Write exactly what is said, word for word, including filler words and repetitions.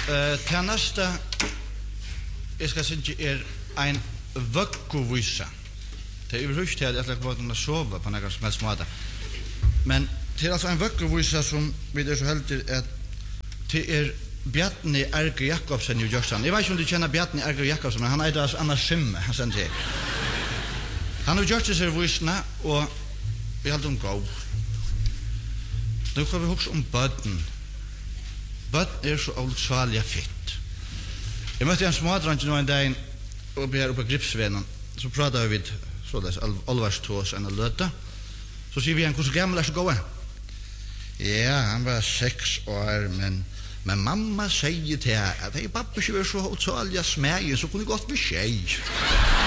Uh, til neste jeg skal synge er en vøkkovise. Det er jo rusk til at jeg skal kunne sove på noen som helst måte. Men det er altså en vøkkovise som vi er så heldig at det er Bjarni Erger Jakobsen i Jørgen. Jeg vet ikke om du kjenner Bjarni Erger Jakobsen, men han er altså Anna Skymme, han sender til. Han har gjort seg visene, og vi har dem gå. Nå kan vi huske om bøten. Bøten er så avsalig fitt. Jeg møtte en smådrange nå en dag, og vi er oppe på Gripsvenen, så prater vi så det er alvarstås enn å løte. Så sier vi han, hvordan gammel er så gode? Ja, han var seks år, men, men mamma sier til at hei, pappa ikke var så utsalig smeg, så kunne godt vi skje.